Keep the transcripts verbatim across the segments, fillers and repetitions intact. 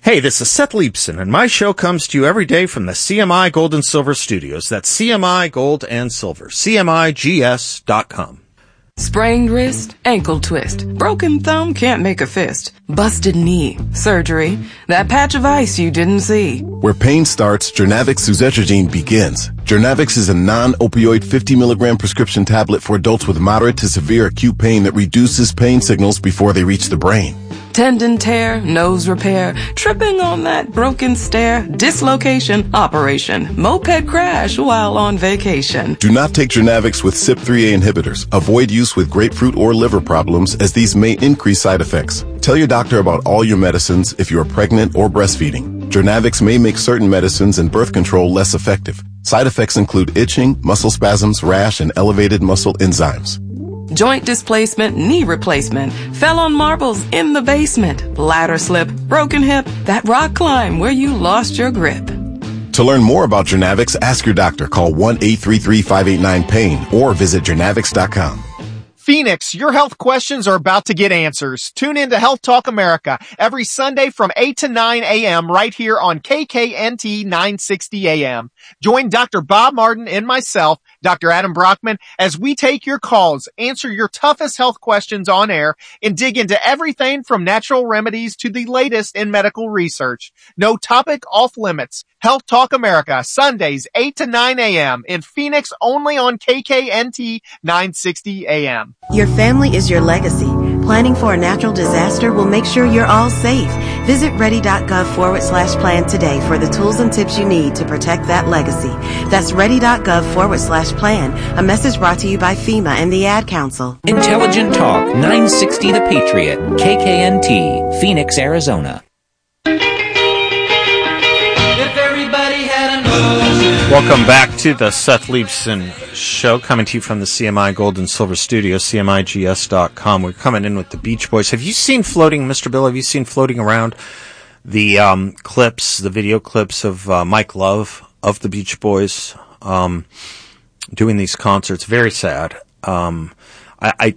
Hey, this is Seth Leibson, and my show comes to you every day from the C M I Gold and Silver Studios. That's C M I Gold and Silver, C M I G S dot com. Sprained wrist, ankle twist, broken thumb, can't make a fist, busted knee, surgery, that patch of ice you didn't see. Where pain starts, Jernavix suzetrigine begins. Jernavix is a non-opioid fifty milligram prescription tablet for adults with moderate to severe acute pain that reduces pain signals before they reach the brain. Tendon tear, nose repair, tripping on that broken stair, dislocation, operation, moped crash while on vacation. Do not take Jernavix with C Y P three A inhibitors. Avoid use with grapefruit or liver problems, as these may increase side effects. Tell your doctor about all your medicines if you are pregnant or breastfeeding. Jernavix may make certain medicines and birth control less effective. Side effects include itching, muscle spasms, rash, and elevated muscle enzymes. Joint displacement, knee replacement, fell on marbles in the basement, ladder slip, broken hip, that rock climb where you lost your grip. To learn more about Jernavix, ask your doctor. Call one eight three three, five eight nine, pain or visit Jernavix dot com. Phoenix, your health questions are about to get answers. Tune in to Health Talk America every Sunday from eight to nine a.m. right here on K K N T nine sixty A M. Join Doctor Bob Martin and myself, Doctor Adam Brockman, as we take your calls, answer your toughest health questions on air, and dig into everything from natural remedies to the latest in medical research. No topic off limits. Health Talk America, Sundays, eight to nine a.m. in Phoenix, only on K K N T nine sixty A M. Your family is your legacy. Planning for a natural disaster will make sure you're all safe. Visit ready.gov forward slash plan today for the tools and tips you need to protect that legacy. That's ready.gov forward slash plan. A message brought to you by FEMA and the Ad Council. Intelligent Talk, nine sixty The Patriot, K K N T, Phoenix, Arizona. Welcome back to the Seth Leibson Show, coming to you from the C M I Gold and Silver Studio, C M I G S dot com. We're coming in with the Beach Boys. Have you seen floating, Mister Bill, have you seen floating around the um, clips, the video clips of uh, Mike Love of the Beach Boys um, doing these concerts? Very sad. Um, I, I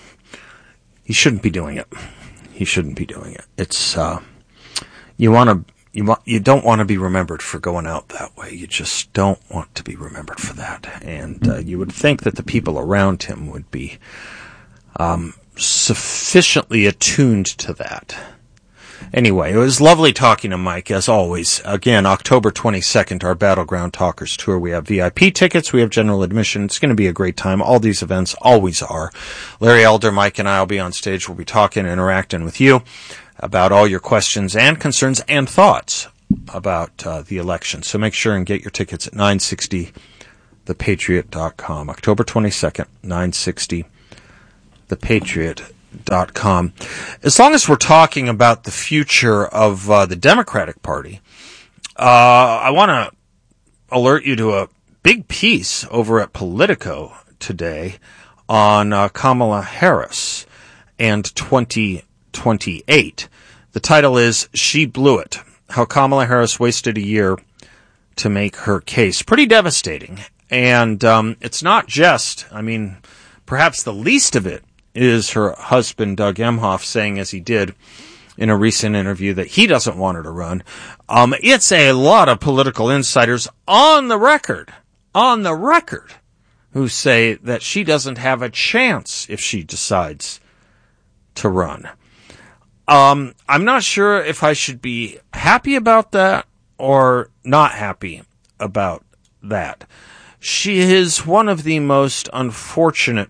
he shouldn't be doing it. He shouldn't be doing it. It's uh, you want to. You want, you don't want to be remembered for going out that way. You just don't want to be remembered for that. And uh, you would think that the people around him would be um, sufficiently attuned to that. Anyway, it was lovely talking to Mike, as always. Again, October twenty-second, our Battleground Talkers Tour. We have V I P tickets. We have general admission. It's going to be a great time. All these events always are. Larry Elder, Mike, and I will be on stage. We'll be talking, interacting with you about all your questions and concerns and thoughts about uh, the election. So make sure and get your tickets at nine sixty the patriot dot com. October twenty-second, nine sixty the patriot dot com. As long as we're talking about the future of uh, the Democratic Party, uh, I want to alert you to a big piece over at Politico today on uh, Kamala Harris and twenty twenty-eight. The title is She Blew It, How Kamala Harris Wasted a Year to Make Her Case. Pretty devastating. And um, it's not just, I mean, perhaps the least of it is her husband, Doug Emhoff, saying, as he did in a recent interview, that he doesn't want her to run. Um, it's a lot of political insiders on the record, on the record, who say that she doesn't have a chance if she decides to run. Um, I'm not sure if I should be happy about that or not happy about that. She is one of the most unfortunate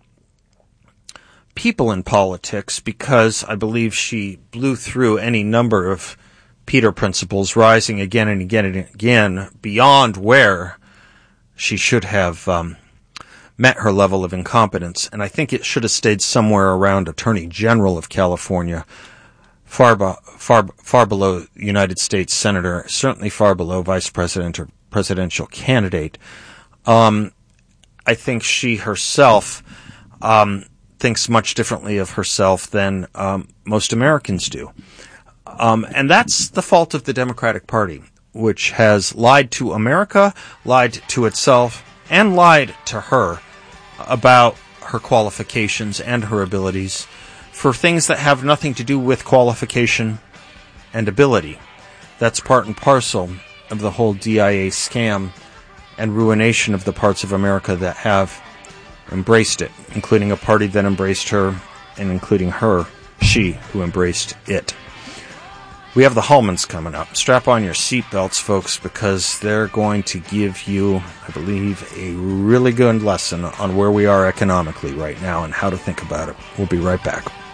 people in politics because I believe she blew through any number of Peter principles, rising again and again and again beyond where she should have um, met her level of incompetence. And I think it should have stayed somewhere around Attorney General of California, far, far, far below United States Senator, certainly far below Vice President or presidential candidate. Um, I think she herself um, thinks much differently of herself than um, most Americans do. Um, and that's the fault of the Democratic Party, which has lied to America, lied to itself, and lied to her about her qualifications and her abilities for things that have nothing to do with qualification and ability. That's part and parcel of the whole D I A scam and ruination of the parts of America that have embraced it, including a party that embraced her, and including her, she who embraced it. We have the Hallmans coming up. Strap on your seatbelts, folks, because they're going to give you, I believe, a really good lesson on where we are economically right now and how to think about it. We'll be right back.